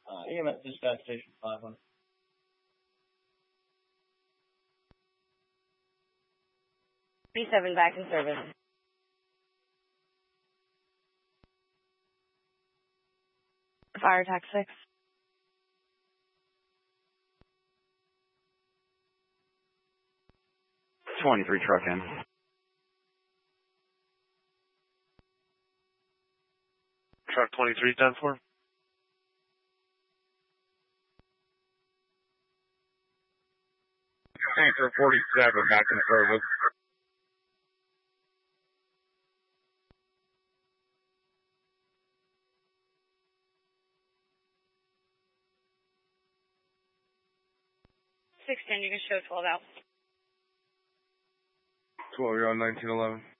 EMS dispatch station 500. B7 back in service. Fire attack 6. '23 truck in. Truck 23 done for. Tanker 47 back in service. You can show 12 out. 12, you're on 1911.